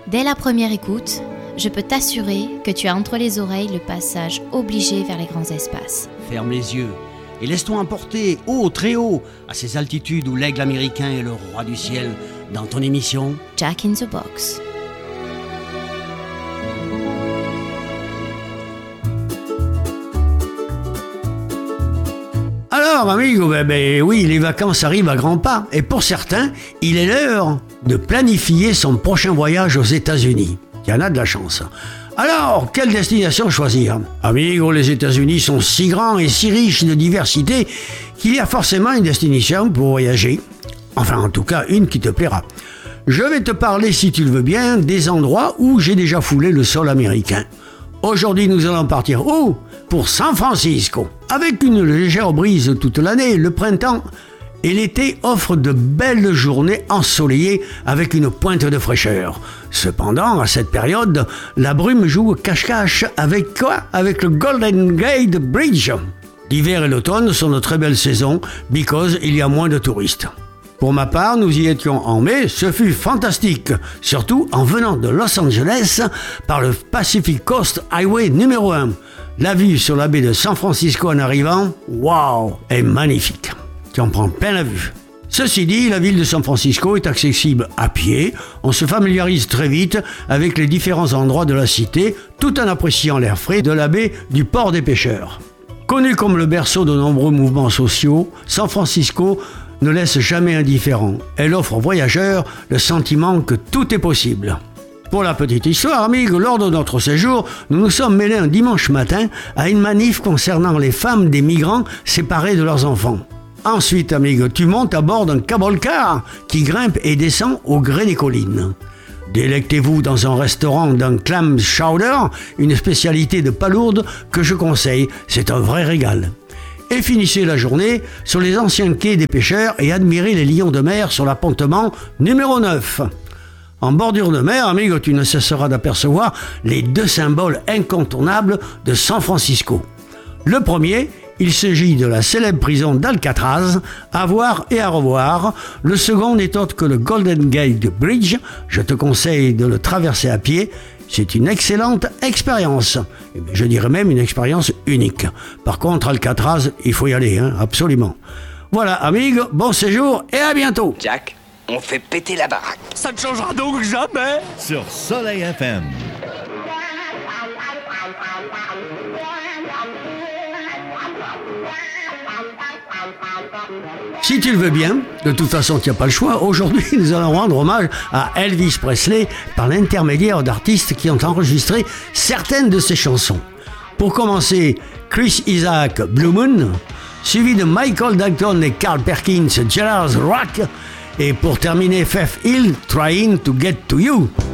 Dès la première écoute, je peux t'assurer que tu as entre les oreilles le passage obligé vers les grands espaces. Ferme les yeux et laisse-toi emporter haut, très haut, à ces altitudes où l'aigle américain est le roi du ciel, dans ton émission Jack in the Box. Alors, amigo, oui, les vacances arrivent à grands pas. Et pour certains, il est l'heure de planifier son prochain voyage aux États-Unis. Il y en a de la chance. Alors, quelle destination choisir? Amigo, les États-Unis sont si grands et si riches de diversité qu'il y a forcément une destination pour voyager. Enfin, en tout cas, une qui te plaira. Je vais te parler, si tu le veux bien, des endroits où j'ai déjà foulé le sol américain. Aujourd'hui, nous allons partir où? Pour San Francisco. Avec une légère brise toute l'année, le printemps et l'été offrent de belles journées ensoleillées avec une pointe de fraîcheur. Cependant, à cette période, la brume joue cache-cache avec quoi? Avec le Golden Gate Bridge. L'hiver et l'automne sont de très belles saisons, because il y a moins de touristes. Pour ma part, nous y étions en mai, ce fut fantastique, surtout en venant de Los Angeles par le Pacific Coast Highway numéro 1. La vue sur la baie de San Francisco en arrivant, waouh, est magnifique. Tu en prends plein la vue. Ceci dit, la ville de San Francisco est accessible à pied. On se familiarise très vite avec les différents endroits de la cité, tout en appréciant l'air frais de la baie du port des pêcheurs. Connu comme le berceau de nombreux mouvements sociaux, San Francisco ne laisse jamais indifférent. Elle offre aux voyageurs le sentiment que tout est possible. Pour la petite histoire, amigo, lors de notre séjour, nous nous sommes mêlés un dimanche matin à une manif concernant les femmes des migrants séparés de leurs enfants. Ensuite, amigo, tu montes à bord d'un cable car qui grimpe et descend au gré des collines. Délectez-vous dans un restaurant d'un clam chowder, une spécialité de palourde que je conseille, c'est un vrai régal. Et finissez la journée sur les anciens quais des pêcheurs et admirez les lions de mer sur l'appontement numéro 9. En bordure de mer, amigo, tu ne cesseras d'apercevoir les deux symboles incontournables de San Francisco. Le premier, il s'agit de la célèbre prison d'Alcatraz, à voir et à revoir. Le second n'est autre que le Golden Gate Bridge. Je te conseille de le traverser à pied. C'est une excellente expérience. Je dirais même une expérience unique. Par contre, Alcatraz, il faut y aller, absolument. Voilà, amigo, bon séjour et à bientôt. Jack, on fait péter la baraque. Ça ne changera donc jamais. Sur Soleil FM. Si tu le veux bien, de toute façon tu n'as pas le choix, aujourd'hui nous allons rendre hommage à Elvis Presley par l'intermédiaire d'artistes qui ont enregistré certaines de ses chansons. Pour commencer, Chris Isaac, Blue Moon, suivi de Michael Jackson et Carl Perkins, Jailhouse Rock, et pour terminer, Faith Hill, Trying to Get to You.